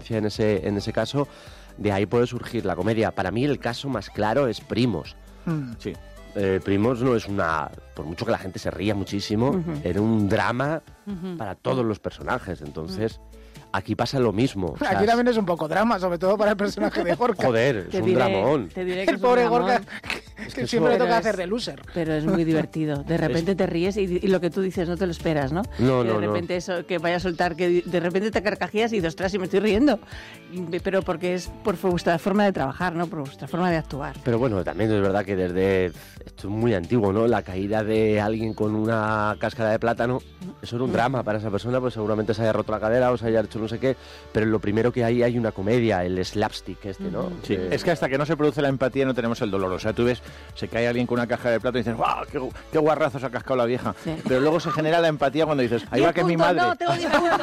violencia en ese caso, de ahí puede surgir la comedia. Para mí el caso más claro es Primos. Sí. Primos no es por mucho que la gente se ría muchísimo, era un drama para todos los personajes, entonces aquí pasa lo mismo. O sea, aquí también es un poco drama, sobre todo para el personaje de Gorka. Joder, es un dramón. Te diré que El pobre Gorka, Es que que siempre le eso- toca hacer de loser. Pero es muy divertido. De repente te ríes y lo que tú dices no te lo esperas, ¿no? No, que no, de repente eso, que vaya a soltar, que de repente te carcajías y dices, ostras, y me estoy riendo. Pero porque es por vuestra forma de trabajar, ¿no? Por vuestra forma de actuar. Pero bueno, también es verdad que esto es muy antiguo, ¿no? La caída de alguien con una cáscara de plátano, eso era un drama para esa persona, pues seguramente se haya roto la cadera o se haya hecho no sé qué, pero lo primero que hay una comedia, el slapstick ¿no? Sí, es que hasta que no se produce la empatía no tenemos el dolor. O sea, tú ves, se cae alguien con una caja de plata y dices, ¡guau! ¡Qué guarrazo se ha cascado la vieja! Sí. Pero luego se genera la empatía cuando dices, ahí va que es mi madre. No, tengo 10 puntos.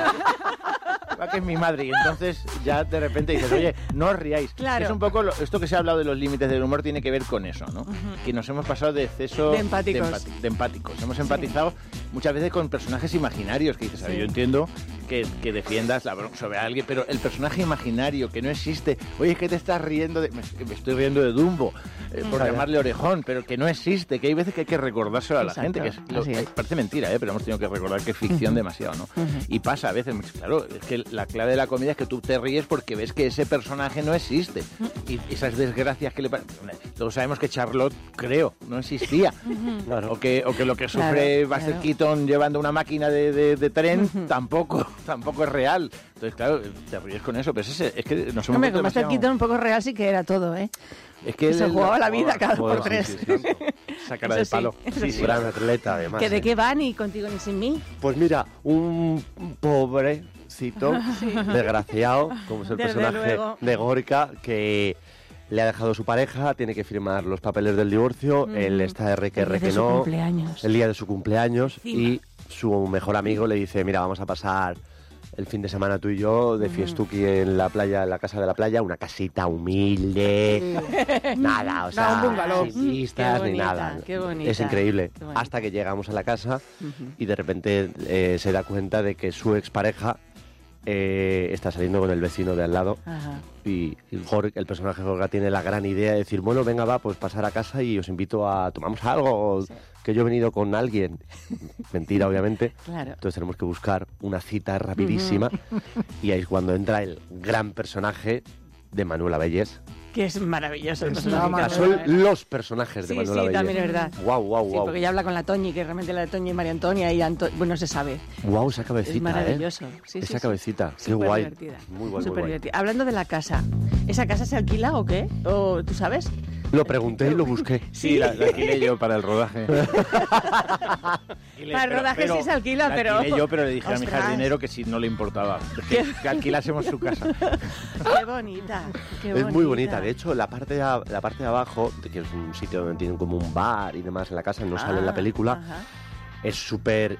Va que es mi madre. Y entonces ya de repente dices, oye, no os riáis. Claro. Es un poco, esto que se ha hablado de los límites del humor tiene que ver con eso, ¿no? Que nos hemos pasado de exceso De empáticos. de empáticos. Hemos empatizado muchas veces con personajes imaginarios que dices, a ver, yo entiendo que defiendas la broma sobre alguien, pero el personaje imaginario que no existe, oye, es que te estás riendo me estoy riendo de Dumbo, por llamarle Orejón, pero que no existe, que hay veces que hay que recordárselo a la Exacto, gente, así es. parece mentira, pero hemos tenido que recordar que es ficción demasiado, ¿no? Y pasa a veces, claro, es que la clave de la comedia es que tú te ríes porque ves que ese personaje no existe, y esas desgracias que le pasan, todos sabemos que Charlotte, creo, no existía, claro. o que lo que sufre Claro, Buster claro. Keaton llevando una máquina de tren tampoco es real. Entonces, claro, te ríes con eso, pero es que nos hemos Hombre, vuelto con Buster demasiado- Keaton un poco real sí que era todo, ¿eh? Es que se jugaba la vida cada dos por tres. Esa cara Eso de sí, palo. eso Sí, sí. sí. Gran atleta, además. ¿Que de qué va ni contigo ni sin mí? Pues mira, un pobrecito, desgraciado, como es el Desde personaje luego. de Gorka, que le ha dejado su pareja, tiene que firmar los papeles del divorcio, él está de El día de que su no, cumpleaños. el día de su cumpleaños, Encima. y su mejor amigo le dice, mira, vamos a pasar el fin de semana tú y yo de fiestuki en la playa, en la casa de la playa, una casita humilde, nada, o sea, un bungalow. sin vistas Qué ni bonita, nada. qué bonita, Es increíble. qué bonita. Hasta que llegamos a la casa y de repente se da cuenta de que su expareja está saliendo con el vecino de al lado. Ajá. Y el personaje Gorka tiene la gran idea de decir, bueno, venga, va, pues pasar a casa y os invito a tomamos algo, que yo he venido con alguien. Mentira, obviamente. Claro. Entonces tenemos que buscar una cita rapidísima y ahí es cuando entra el gran personaje de Manuela Bellés. Que es maravilloso el Es personaje. una que Son hace. los personajes de Sí, Manuela sí, Bellés. también es verdad. Guau, guau, Sí, guau. porque ya habla con la Toñi, que realmente la Toñi y María Antonia y bueno, se sabe. Guau, esa cabecita, Es maravilloso. Sí, Esa sí, sí. cabecita, qué Súper guay. divertida. Muy guay, muy Súper guay. divertida. Hablando de la casa, ¿esa casa se alquila o qué? ¿O tú sabes? Lo pregunté y lo busqué. Sí, la alquilé yo para el rodaje. Para el rodaje sí se alquila, la pero- alquilé yo, pero le dije a mi Ostras. jardinero que si no le importaba, que alquilásemos su casa. Qué bonita. Qué Es muy bonita. De hecho, la parte de abajo, que es un sitio donde tienen como un bar y demás en la casa, no sale en la película, Ajá. es súper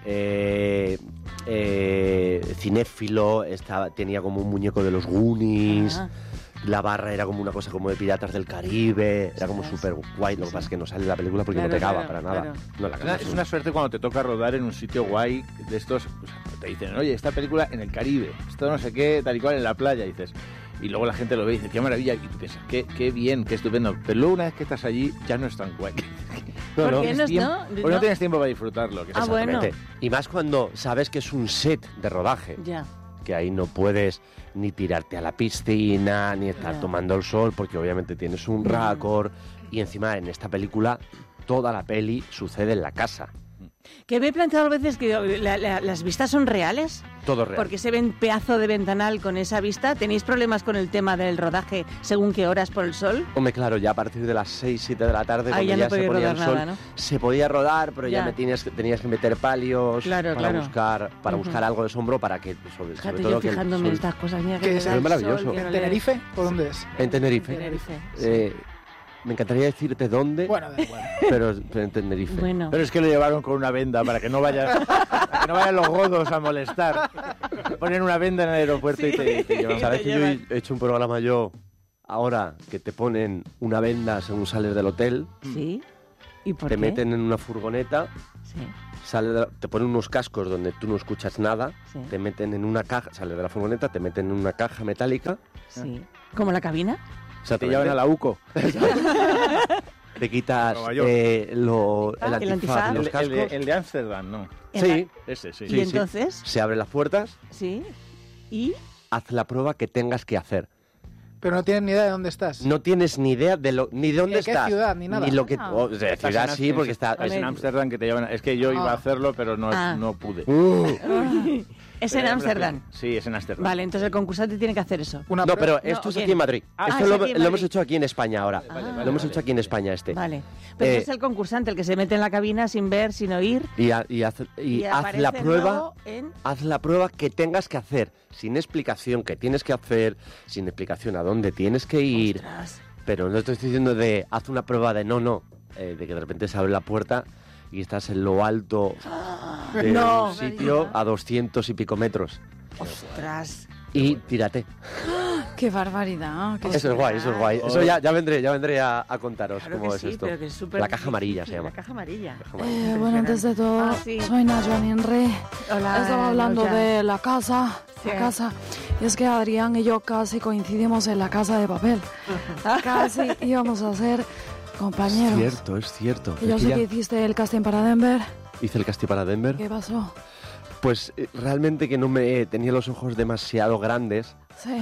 cinéfilo, tenía como un muñeco de los Goonies, Ah. la barra era como una cosa como de Piratas del Caribe, era como Ostras. súper guay, lo que pasa es que no sale en la película porque Claro, no pegaba claro, para nada. claro. No, la casa Es una suerte cuando te toca rodar en un sitio guay de estos, pues, te dicen, oye, esta película en el Caribe, esto no sé qué, tal y cual en la playa, y dices, y luego la gente lo ve y dice, qué maravilla, y tú piensas, qué bien, qué estupendo, pero luego una vez que estás allí ya no es tan guay. ¿Por qué no, Tienes no? Porque no tienes tiempo para disfrutarlo. Que Ah, es bueno. Exactamente. Y más cuando sabes que es un set de rodaje. Ya. Que ahí no puedes ni tirarte a la piscina, ni estar Ya. tomando el sol, porque obviamente tienes un récord. Y encima en esta película, toda la peli sucede en la casa. Que me he planteado a veces que las vistas son reales. Todo real. Porque se ven pedazo de ventanal con esa vista. ¿Tenéis problemas con el tema del rodaje según qué horas por el sol? Hombre, claro, ya a partir de las 6, 7 de la tarde, Ahí cuando ya no ya se podía ponía rodar el sol, nada, ¿no? se podía rodar, pero ya Ya. tenías que meter palios Claro, para claro. buscar algo de sombra para que, sobre Fíjate, todo yo que el fijándome en sol- estas cosas. Mira ¿Qué que me es? da Es el maravilloso. sol, que no ¿En le- Tenerife? ¿O dónde es? En Tenerife. Tenerife, sí. Me encantaría decirte dónde, Bueno, da igual. pero en Tenerife. Bueno. Pero es que lo llevaron con una venda para que no vayan los godos a molestar. Ponen una venda en el aeropuerto y te llevan. ¿Sabes te que yo llevan. he hecho un programa ahora que te ponen una venda según sales del hotel? Sí. ¿Y por te qué? meten en una furgoneta, Sí. te ponen unos cascos donde tú no escuchas nada, Sí. te meten en una caja, sales de la furgoneta, te meten en una caja metálica, Sí. ¿Como la cabina? Te llevan a la UCO. te quitas Nueva York. el el antifaz antifaz. de los cascos, El de Ámsterdam, ¿no? sí, Ese, sí. ¿Y Sí, entonces? se abren las puertas, Sí. ¿Y? haz la prueba que tengas que hacer. Pero no tienes ni idea de dónde estás. No tienes ni idea ni de dónde de qué estás. ciudad, ni nada. Ni lo que, Ah. de ciudad sí, porque está... Es en Ámsterdam que te llevan... Es que yo iba a hacerlo, pero no pude. Es en Ámsterdam. Sí, es en Ámsterdam. Vale, entonces el concursante tiene que hacer eso. Una No, prueba- pero esto es bien. aquí en Madrid. Ah, Esto es lo, aquí en lo hemos Madrid. hecho aquí en España ahora. Lo hemos hecho aquí en España Vale. Pero Eh, es el concursante, el que se mete en la cabina sin ver, sin oír. Y haz aparece la prueba. luego en... Haz la prueba que tengas que hacer, sin explicación que tienes que hacer, sin explicación a dónde tienes que ir. Ostras. Pero no te estoy diciendo de haz una prueba de de que de repente se abre la puerta y estás en lo alto de No. un sitio a 200 y pico metros. Ostras. Y tírate. ¡Qué barbaridad! qué Eso es guay, eso es guay. Eso ya vendré a contaros Claro cómo que es sí, esto. pero que es súper La caja amarilla se difícil, llama. La caja amarilla. Bueno, antes de todo, Ah, sí. soy Najwa Ninre. Hola, Estaba hablando Najwa. de la casa. Sí. La casa. Y es que Adrián y yo casi coincidimos en la casa de papel. Casi íbamos a ser compañeros. Es cierto. Y yo Es que sé ya que hiciste el casting para Denver. hice el casting para Denver. ¿Qué pasó? Pues realmente que no me tenía los ojos demasiado grandes Sí.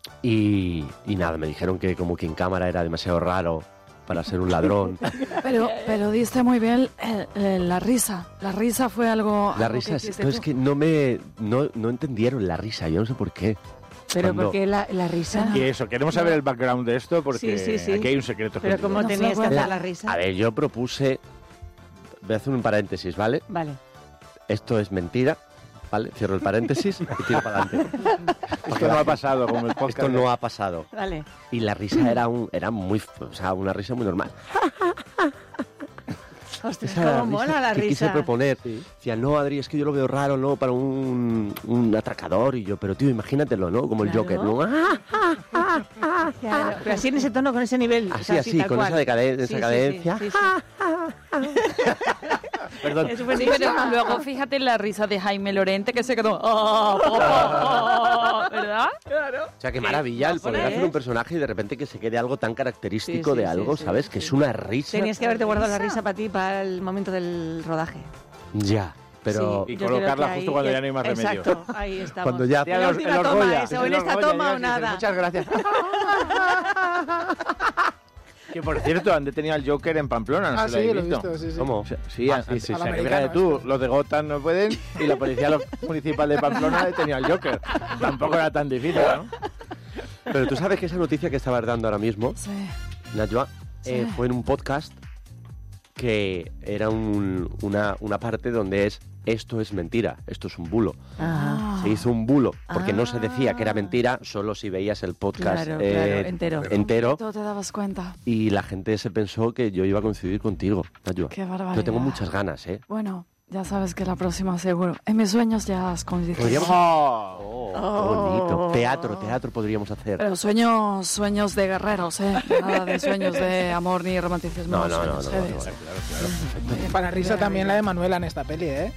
y nada, me dijeron que como que en cámara era demasiado raro para ser un ladrón. Pero diste muy bien la risa. La risa fue algo. La algo risa que es, hiciste no, es tú. que no entendieron la risa, yo no sé por qué. Pero Cuando- ¿por qué la risa? Y eso, queremos saber el background de esto porque Sí, sí, sí. aquí hay un secreto. Pero escondido. ¿cómo No se tenías que acuerda. hacer la risa? A ver, yo propuse, voy a hacer un paréntesis, ¿vale? Vale. Esto es mentira, ¿vale? Cierro el paréntesis y tiro para adelante. Esto no ha pasado como el podcast. Esto no ha pasado. Vale. Y la risa era una risa muy normal. Ostras, Esa era cómo mola la que quise risa. proponer. Decía, no, Adri, es que yo lo veo raro, ¿no? Para un atracador. Y yo, pero tío, imagínatelo, ¿no? Como el Claro. Joker, ¿no? Claro, pero así en ese tono, con ese nivel. o Así, sea, así, tal con cual. esa decadencia. Sí, sí, sí. Perdón. Es Sí, buenísimo. pero luego fíjate la risa de Jaime Lorente que se quedó. ¿Verdad? O sea, qué maravilla el poder ¿eh? hacer un personaje y de repente que se quede algo tan característico Sí, sí, de algo, sí, ¿sabes? sí, Que sí. es una risa. Tenías que haberte guardado la risa para ti, para el momento del rodaje. Ya, pero... Sí, Y yo creo colocarla que justo ahí- cuando ya no hay más remedio. Exacto, ahí estamos. Cuando ya... La última toma esa, o en esta toma o nada. Muchas gracias. Que por cierto, han detenido al Joker en Pamplona, no Ah, se lo sí, habéis lo he visto. visto, sí, sí. ¿Cómo? Sí, Ah, sí, sí, Al sí. americano, fíjate tú, los de Gotham no pueden y la policía municipal de Pamplona ha detenido al Joker. Tampoco era tan difícil, ¿no? Pero tú sabes que esa noticia que estabas dando ahora mismo, Sí. Najwa, Sí. fue en un podcast que era una parte donde esto es mentira, esto es un bulo. Ah, Se hizo un bulo, porque no se decía que era mentira, solo si veías el podcast Claro, claro, entero. ¿Tú te dabas cuenta? Y la gente se pensó que yo iba a coincidir contigo, Najwa. Qué barbaridad. Yo tengo muchas ganas, ¿eh? Bueno, ya sabes que la próxima seguro. En mis sueños ya has coincidido. Podríamos... Oh. Qué bonito. Teatro podríamos hacer. Pero sueños de guerreros, ¿eh? Nada de sueños de amor ni romanticismo. No. sueños heavy. Para risa también la de Manuela en esta peli, ¿eh?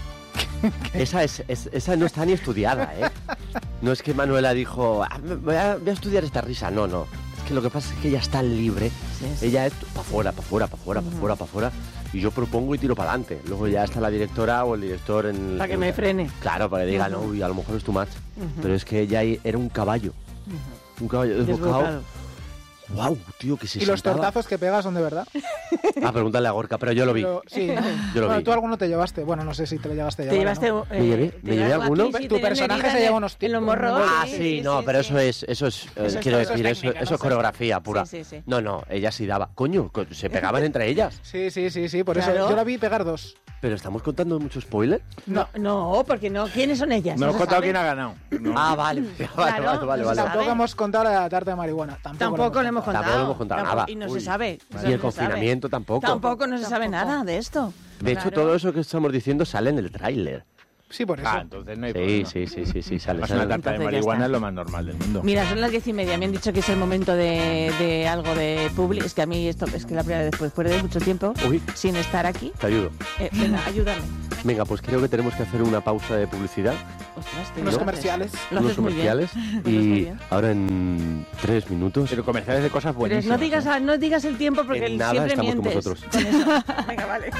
Esa no está ni estudiada, ¿eh? No es que Manuela dijo, voy a estudiar esta risa. No. Es que lo que pasa es que ella está libre. Sí. Ella es para afuera. Y yo propongo y tiro para adelante. Luego ya está la directora o el director en... Para que me frene. Claro, para que diga, no, uy, a lo mejor es too much. Pero es que ella era un caballo. Un caballo desbocado. Desbocado. ¡Wow, tío, que se Y los sentaba! tortazos que pegas son de verdad. Ah, pregúntale a Gorka, pero yo lo vi. Pero, sí. Yo lo Bueno, vi. tú alguno te llevaste. Bueno, no sé si te lo llegaste a Te llevar. llevaste... ¿no? ¿Me llevé algo alguno? aquí, sí, Tu tenías personaje herida se lleva unos en los morros. Ah, sí, no, pero eso es quiero es decir, técnica, eso ¿no? es coreografía pura. Sí, sí, sí. No, ella sí daba. Coño, se pegaban entre ellas. Sí, por Claro. eso yo la vi pegar dos. Pero estamos contando mucho spoiler. No, porque no. ¿Quiénes son ellas? No No hemos se contado sabe. quién ha ganado. No. Ah, vale. Claro, Vale. no se Tampoco sabe. hemos contado la tarta de marihuana. Tampoco le hemos contado. Tampoco le hemos contado nada. Y no Uy. se sabe. Y No el se confinamiento sabe. tampoco. Tampoco no se sabe nada de esto. De hecho, Claro. todo eso que estamos diciendo sale en el tráiler. Sí, por eso. Entonces no hay Sí, problema. sí, sale. Además, una tarta Entonces de ya marihuana está. es lo más normal del mundo. Mira, son las 10:30. Me han dicho que es el momento de algo de publi. Es que a mí esto es que la primera vez después de mucho tiempo Uy. sin estar aquí. Te ayudo. Venga, ayúdame. Venga, pues creo que tenemos que hacer una pausa de publicidad, Ostras, Unos ¿no? comerciales. Lo unos haces muy bien. comerciales, Lo haces muy y bien. ahora en 3 minutos... Pero comerciales de cosas Pero buenísimas. no digas el tiempo porque En nada siempre estamos con mientes. vosotros. Con eso. Venga, vale.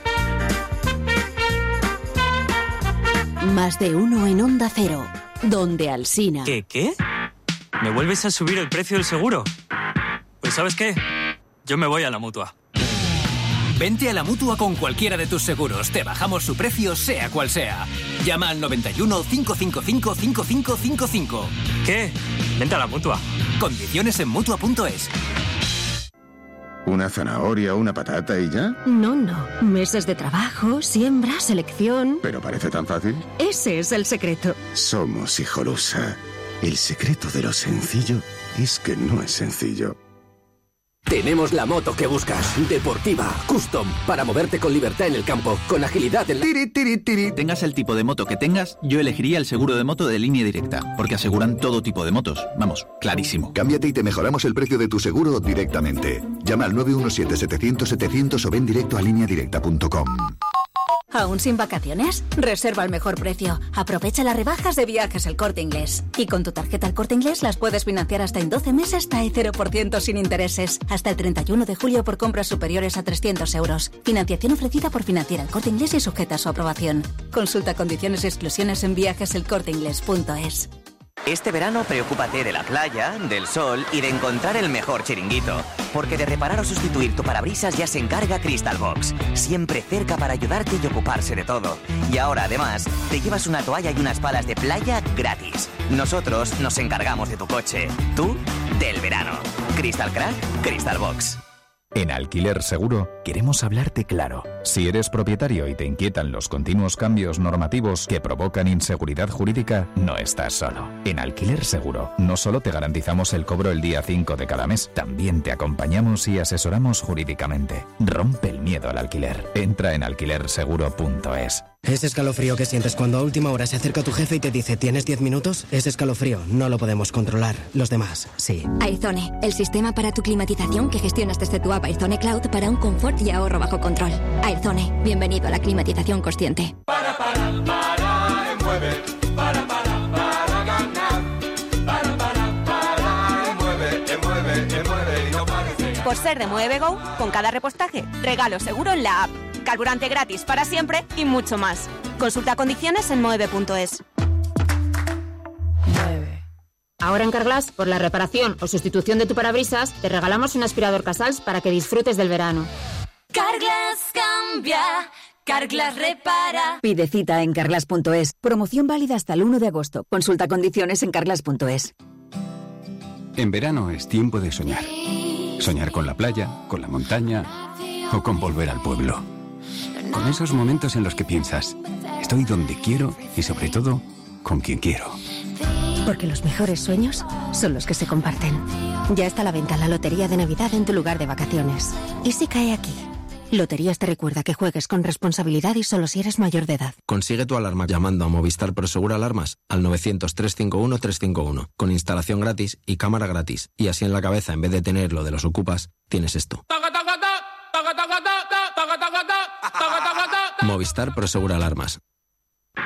Más de uno en Onda Cero, donde Alsina. ¿Qué? ¿Me vuelves a subir el precio del seguro? Pues ¿sabes qué? Yo me voy a la Mutua. Vente a la Mutua con cualquiera de tus seguros. Te bajamos su precio, sea cual sea. Llama al 91 555 5555. ¿Qué? Vente a la Mutua. Condiciones en Mutua.es. ¿Una zanahoria, una patata y ya? No. Meses de trabajo, siembra, selección. Pero parece tan fácil. Ese es el secreto. Somos Hijolusa. El secreto de lo sencillo es que no es sencillo. Tenemos la moto que buscas. Deportiva, custom, para moverte con libertad en el campo, con agilidad en la... Tengas el tipo de moto que tengas, yo elegiría el seguro de moto de Línea Directa, porque aseguran todo tipo de motos. Vamos, clarísimo. Cámbiate y te mejoramos el precio de tu seguro directamente. Llama al 917-700-700 o ven directo a lineadirecta.com. ¿Aún sin vacaciones? Reserva al mejor precio. Aprovecha las rebajas de Viajes El Corte Inglés. Y con tu tarjeta El Corte Inglés las puedes financiar hasta en 12 meses TAE 0% sin intereses. Hasta el 31 de julio por compras superiores a 300 euros. Financiación ofrecida por Financiera El Corte Inglés y sujeta a su aprobación. Consulta condiciones y exclusiones en viajeselcorteinglés.es. Este verano preocúpate de la playa, del sol y de encontrar el mejor chiringuito. Porque de reparar o sustituir tu parabrisas ya se encarga Crystal Box. Siempre cerca para ayudarte y ocuparse de todo. Y ahora además te llevas una toalla y unas palas de playa gratis. Nosotros nos encargamos de tu coche. Tú, del verano. Crystal Crack, Crystal Box. En Alquiler Seguro queremos hablarte claro. Si eres propietario y te inquietan los continuos cambios normativos que provocan inseguridad jurídica, no estás solo. En Alquiler Seguro no solo te garantizamos el cobro el día 5 de cada mes, también te acompañamos y asesoramos jurídicamente. Rompe el miedo al alquiler. Entra en alquilerseguro.es. Ese escalofrío que sientes cuando a última hora se acerca tu jefe y te dice ¿tienes 10 minutos? Ese escalofrío no lo podemos controlar. Los demás, sí. Aizone, el sistema para tu climatización que gestionas desde tu app Aizone Cloud para un confort y ahorro bajo control. Aizone, bienvenido a la climatización consciente. Para, mueve. Para ganar. Para, mueve. Y no parece. Por ser de Mueve Go, con cada repostaje, regalo seguro en la app. Carburante gratis para siempre y mucho más. Consulta condiciones en moeve.es. Ahora en Carglass, por la reparación o sustitución de tu parabrisas, te regalamos un aspirador Casals para que disfrutes del verano. Carglass cambia, Carglass repara. Pide cita en carglass.es. Promoción válida hasta el 1 de agosto. Consulta condiciones en carglass.es. En verano es tiempo de soñar. Soñar con la playa, con la montaña o con volver al pueblo. Con esos momentos en los que piensas, estoy donde quiero y sobre todo, con quien quiero. Porque los mejores sueños son los que se comparten. Ya está a la venta la Lotería de Navidad en tu lugar de vacaciones. ¿Y si cae aquí? Loterías te recuerda que juegues con responsabilidad y solo si eres mayor de edad. Consigue tu alarma llamando a Movistar Prosegur Alarmas al 900-351-351, con instalación gratis y cámara gratis. Y así en la cabeza, en vez de tener lo de los ocupas, tienes esto. Movistar Prosegur Alarmas.